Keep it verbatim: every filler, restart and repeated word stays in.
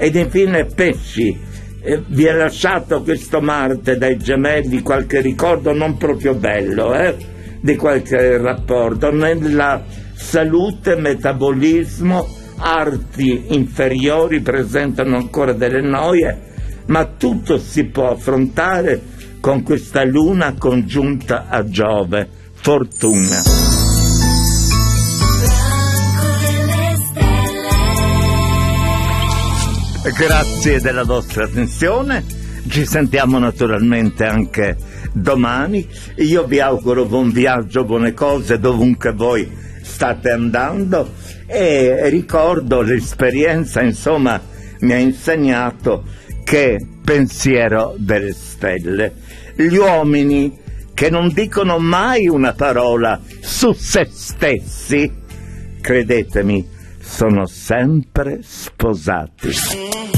Ed infine pesci. Eh, vi è lasciato questo Marte dai gemelli qualche ricordo non proprio bello, eh? Di qualche rapporto nella salute, metabolismo, arti inferiori presentano ancora delle noie, ma tutto si può affrontare con questa luna congiunta a Giove. Fortuna. Grazie della vostra attenzione, ci sentiamo naturalmente anche domani. Io vi auguro buon viaggio, buone cose dovunque voi state andando, e ricordo l'esperienza, insomma, mi ha insegnato che pensiero delle stelle. Gli uomini che non dicono mai una parola su se stessi, credetemi, sono sempre sposati.